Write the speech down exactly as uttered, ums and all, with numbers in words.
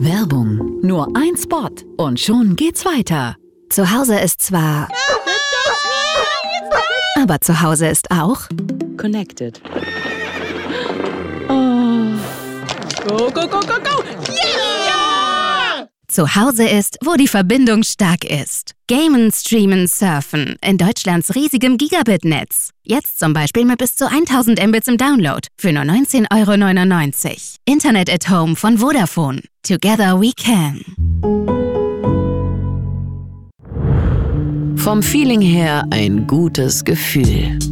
Werbung. Nur ein Spot und schon geht's weiter. Zu Hause ist zwar... Aber zu Hause ist auch... Connected. Oh. Go, go, go, go, go! Yeah! Zu Hause ist, wo die Verbindung stark ist. Gamen, Streamen, Surfen in Deutschlands riesigem Gigabit-Netz. Jetzt zum Beispiel mit bis zu tausend Mbits im Download für nur neunzehn Euro neunundneunzig. Internet at Home von Vodafone. Together we can. Vom Feeling her ein gutes Gefühl.